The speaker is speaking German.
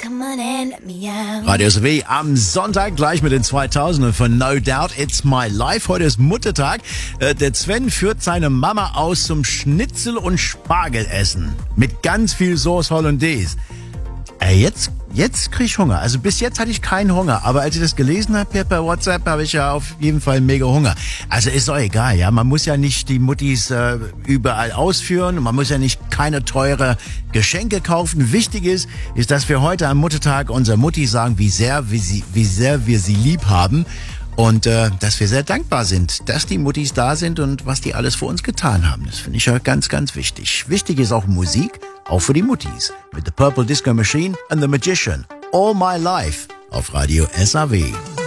come on and let me out. Radio SW am Sonntag gleich mit den 2000ern von No Doubt, It's My Life. Heute ist Muttertag. Der Sven führt seine Mama aus zum Schnitzel- und Spargelessen. Mit ganz viel Sauce Hollandaise. Jetzt krieg ich Hunger. Also bis jetzt hatte ich keinen Hunger. Aber als ich das gelesen habe per WhatsApp, habe ich ja auf jeden Fall mega Hunger. Also ist doch egal, ja. Man muss ja nicht die Muttis überall ausführen. Man muss ja nicht keine teure Geschenke kaufen. Wichtig ist, dass wir heute am Muttertag unserer Mutti sagen, wie sehr wir sie lieb haben. Und dass wir sehr dankbar sind, dass die Muttis da sind und was die alles für uns getan haben. Das finde ich ja ganz, ganz wichtig. Wichtig ist auch Musik, auch für die Muttis. Mit The Purple Disco Machine and The Magician. All My Life auf Radio SAW.